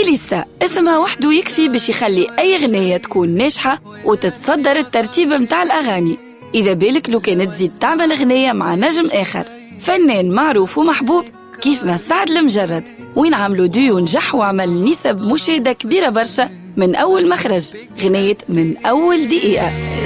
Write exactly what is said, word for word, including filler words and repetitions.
إليسا اسمها وحده يكفي باش يخلي أي غنية تكون ناجحة وتتصدر الترتيب متاع الأغاني. إذا بالك لو كانت تزيد تعمل غنية مع نجم آخر فنان معروف ومحبوب كيف ما سعد المجرد، وين عملوا ديو نجح وعمل نسب مشاهدة كبيرة برشا من أول مخرج غنية من أول دقيقة.